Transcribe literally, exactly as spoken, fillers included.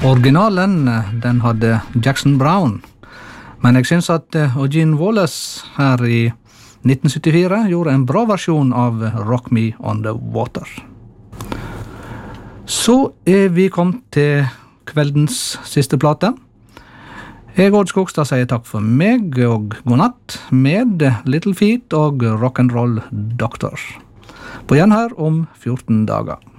Originalen, den hadde Jackson Browne. Men jeg synes at Eugene Wallace her i nitten syttifire gjorde en bra versjon av Rock Me on the Water. Så er vi kommet til kveldens siste plate. Jeg, Odd Skogstad, sier takk for meg og god natt med Little Feat og Rock'n'Roll Doctor. På igjen her om fjorten dager.